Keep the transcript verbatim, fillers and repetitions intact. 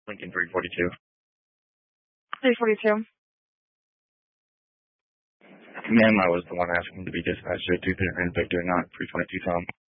Lincoln three forty-two. three forty-two. Ma'am, I was the one asking to be dispatched to two Victor, not three twenty-two Tom.